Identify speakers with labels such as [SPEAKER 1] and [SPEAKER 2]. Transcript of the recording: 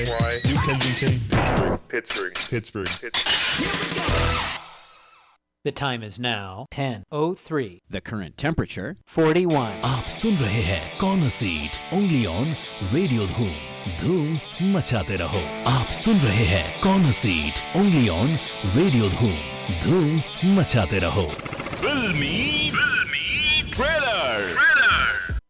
[SPEAKER 1] New Kensington, Pittsburgh.
[SPEAKER 2] The time is now 10:03.
[SPEAKER 3] The current temperature
[SPEAKER 2] 41.
[SPEAKER 4] आप सुन रहे हैं corner seat only on radio धूम धूम मचाते रहो। आप सुन रहे हैं corner seat only on radio धूम धूम मचाते रहो।
[SPEAKER 5] फिल्मी ट्रेलर